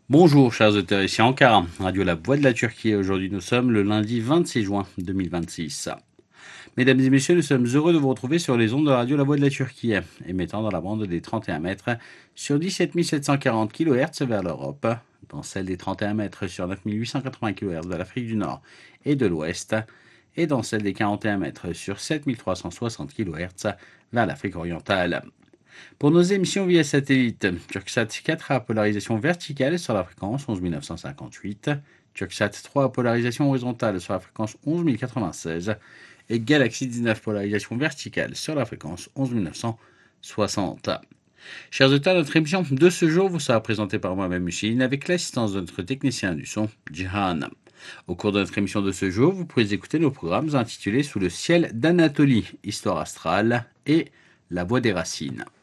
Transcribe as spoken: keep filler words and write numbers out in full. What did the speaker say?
Bonjour chers auditeurs, ici Ankara, Radio La Voix de la Turquie. Aujourd'hui nous sommes le lundi vingt-six juin deux mille vingt-six. Mesdames et messieurs, nous sommes heureux de vous retrouver sur les ondes de Radio La Voix de la Turquie, émettant dans la bande des trente et un mètres sur dix-sept mille sept cent quarante kilohertz vers l'Europe, dans celle des trente et un mètres sur neuf mille huit cent quatre-vingts kilohertz de l'Afrique du Nord et de l'Ouest, et dans celle des quarante et un mètres sur sept mille trois cent soixante kilohertz vers l'Afrique orientale. Pour nos émissions via satellite, Turksat quatre à polarisation verticale sur la fréquence onze mille neuf cent cinquante-huit, Turksat trois à polarisation horizontale sur la fréquence onze mille quatre-vingt-seize et Galaxy dix-neuf polarisation verticale sur la fréquence onze mille neuf cent soixante. Chers auditeurs, notre émission de ce jour vous sera présentée par moi-même, Micheline, avec l'assistance de notre technicien du son, Jihan. Au cours de notre émission de ce jour, vous pourrez écouter nos programmes intitulés Sous le ciel d'Anatolie, Histoire astrale et La voix des racines.